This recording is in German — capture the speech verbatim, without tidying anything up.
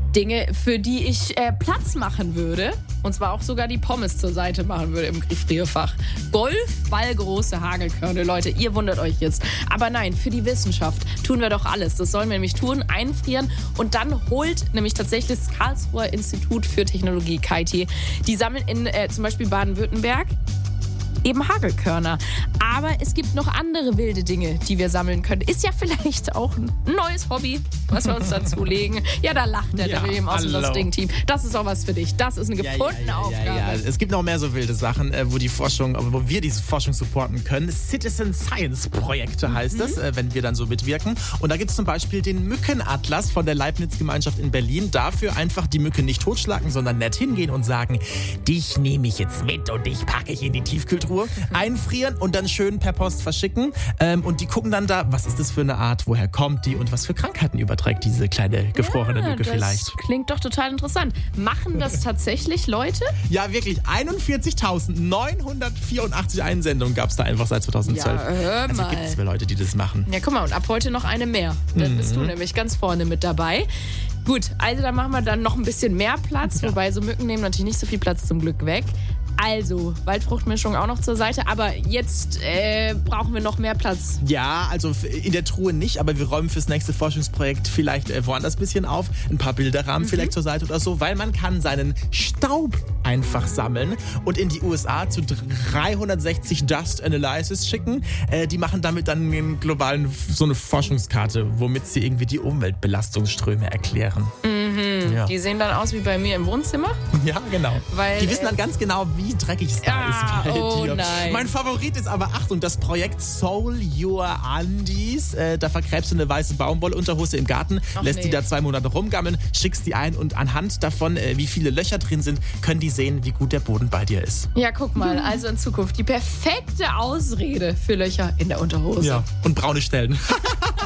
Dinge, für die ich äh, Platz machen würde. Und zwar auch sogar die Pommes zur Seite machen würde im Gefrierfach. Golfballgroße Hagelkörner. Leute, ihr wundert euch jetzt. Aber nein, für die Wissenschaft tun wir doch alles. Das sollen wir nämlich tun, einfrieren. Und dann holt nämlich tatsächlich das Karlsruher Institut für Technologie, K I T, die sammeln in äh, zum Beispiel Baden-Württemberg eben Hagelkörner. Aber es gibt noch andere wilde Dinge, die wir sammeln können. Ist ja vielleicht auch ein neues Hobby, was wir uns dazu legen. Ja, da lacht der, ja, der William aus dem Das Ding-Team. Das ist auch was für dich. Das ist eine gefundene ja, ja, ja, Aufgabe. Ja, ja. Es gibt noch mehr so wilde Sachen, wo die Forschung, wo wir diese Forschung supporten können. Citizen Science Projekte heißt mhm. es, wenn wir dann so mitwirken. Und da gibt es zum Beispiel den Mückenatlas von der Leibniz-Gemeinschaft in Berlin. Dafür einfach die Mücke nicht totschlagen, sondern nett hingehen und sagen, dich nehme ich jetzt mit und dich packe ich in die Tiefkühltruhe. Einfrieren und dann schön per Post verschicken. Ähm, und die gucken dann da, was ist das für eine Art, woher kommt die und was für Krankheiten überträgt diese kleine gefrorene ja, Mücke das vielleicht. Klingt doch total interessant. Machen das tatsächlich Leute? Ja, wirklich. einundvierzigtausendneunhundertvierundachtzig Einsendungen gab es da einfach seit zweitausendzwölf. Ja, hör mal. Also gibt es Leute, die das machen. Ja, guck mal, und ab heute noch eine mehr. Dann mhm. bist du nämlich ganz vorne mit dabei. Gut, also da machen wir dann noch ein bisschen mehr Platz, ja. Wobei so Mücken nehmen natürlich nicht so viel Platz zum Glück weg. Also, Waldfruchtmischung auch noch zur Seite, aber jetzt äh, brauchen wir noch mehr Platz. Ja, also in der Truhe nicht, aber wir räumen fürs nächste Forschungsprojekt vielleicht äh, woanders ein bisschen auf, ein paar Bilderrahmen mhm. vielleicht zur Seite oder so, weil man kann seinen Staub einfach sammeln und in die U S A zu dreihundertsechzig Dust Analysis schicken. Äh, die machen damit dann einen globalen, so eine Forschungskarte, womit sie irgendwie die Umweltbelastungsströme erklären. Mhm. Ja. Die sehen dann aus wie bei mir im Wohnzimmer. Ja, genau. Weil, die wissen dann ganz genau, wie dreckig es da ah, ist bei oh dir. Nein. Mein Favorit ist aber, Achtung, das Projekt Soul Your Undies. Äh, da vergräbst du eine weiße Baumwollunterhose im Garten, Ach lässt nee. die da zwei Monate rumgammeln, schickst die ein und anhand davon, äh, wie viele Löcher drin sind, können die sehen, wie gut der Boden bei dir ist. Ja, guck mal, also in Zukunft die perfekte Ausrede für Löcher in der Unterhose. Ja, und braune Stellen.